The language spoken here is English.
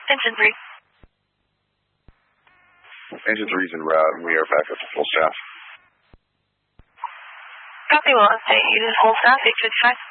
Engine 3. Engine 3's en route, and we are back up to full staff. Copy, will update you to full staff, 855.